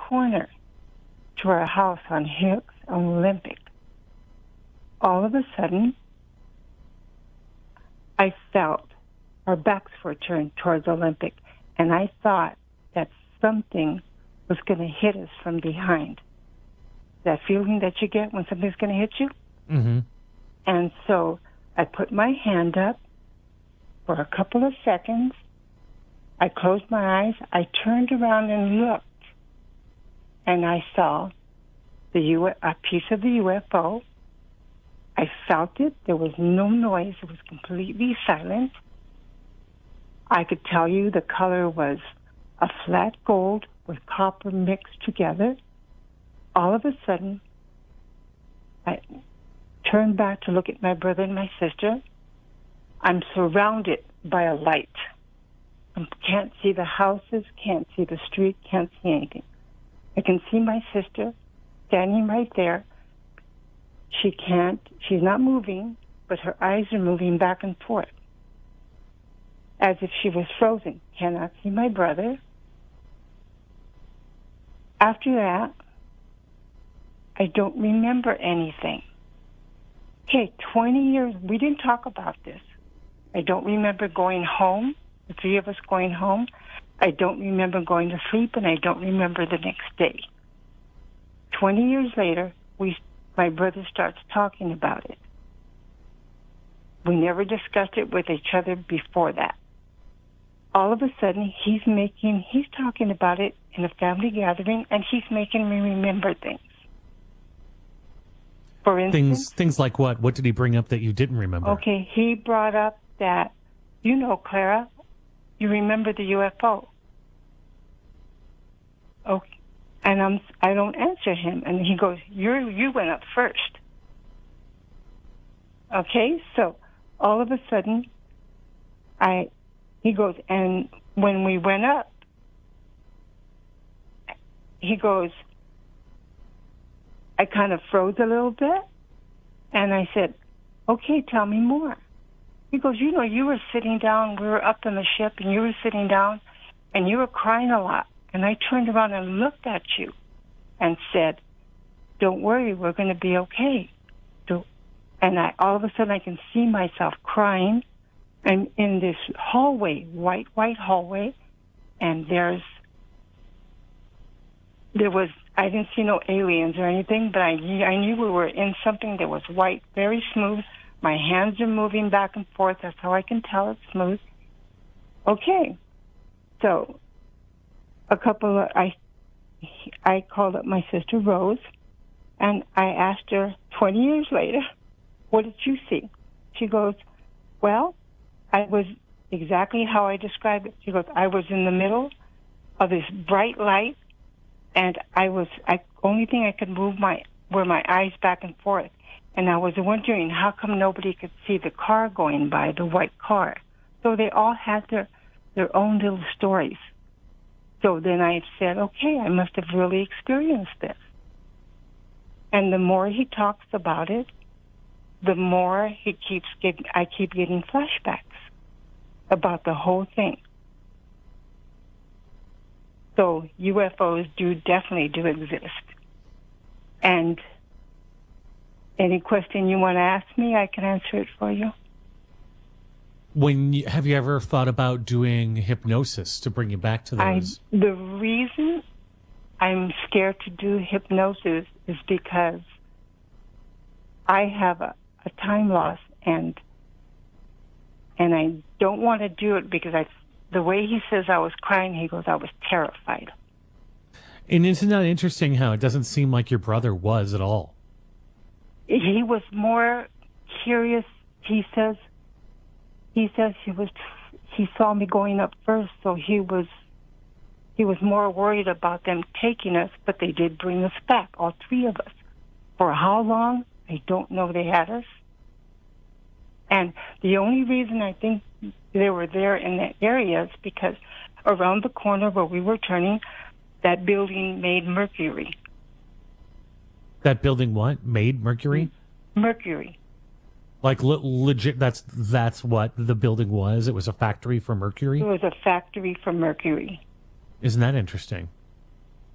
corner to our house on Hicks on Olympic. All of a sudden, I felt our backs were turned towards Olympic, and I thought that something was going to hit us from behind. That feeling that you get when something's going to hit you? Mm-hmm. And so I put my hand up for a couple of seconds. I closed my eyes. I turned around and looked, and I saw a piece of the UFO. I felt it. There was no noise. It was completely silent. I could tell you the color was a flat gold with copper mixed together. All of a sudden, I turned back to look at my brother and my sister. I'm surrounded by a light. I can't see the houses, can't see the street, can't see anything. I can see my sister standing right there. She's not moving, but her eyes are moving back and forth as if she was frozen. Cannot see my brother. After that, I don't remember anything. Okay, 20 years, we didn't talk about this. I don't remember going home, the three of us going home. I don't remember going to sleep, and I don't remember the next day. 20 years later, my brother starts talking about it. We never discussed it with each other before that. All of a sudden, he's talking about it in a family gathering, and he's making me remember things. For instance, Things like what? What did he bring up that you didn't remember? Okay, he brought up that, Clara, you remember the UFO. Okay, and I don't answer him, and he goes, you went up first. Okay, so all of a sudden, he goes, and when we went up, he goes, I kind of froze a little bit, and I said, okay, tell me more. He goes, you were sitting down, we were up in the ship, and you were sitting down, and you were crying a lot. And I turned around and looked at you and said, don't worry, we're going to be okay. And all of a sudden I can see myself crying. I'm in this hallway, white hallway, and I didn't see no aliens or anything, but I knew we were in something that was white, very smooth. My hands are moving back and forth. That's how I can tell it's smooth. Okay. So I called up my sister Rose, and I asked her 20 years later, what did you see? She goes, well, I was exactly how I described it. She goes, I was in the middle of this bright light, and only thing I could move were my eyes back and forth. And I was wondering how come nobody could see the car going by, the white car. So they all had their own little stories. So then I said, okay, I must have really experienced this. And the more he talks about it, the more I keep getting flashbacks about the whole thing. So UFOs definitely do exist. And any question you want to ask me, I can answer it for you. Have you ever thought about doing hypnosis to bring you back to those? The reason I'm scared to do hypnosis is because I have a time loss, and I don't want to do it because the way he says I was crying, he goes, I was terrified. And isn't that interesting how it doesn't seem like your brother was at all? He was more curious. He says he saw me going up first, so he was more worried about them taking us, but they did bring us back, all three of us. For how long? I don't know. They had us. And the only reason I think they were there in that area is because around the corner where we were turning, that building made mercury. That building what? Made mercury? Mercury. Like legit, that's what the building was? It was a factory for mercury? It was a factory for mercury. Isn't that interesting?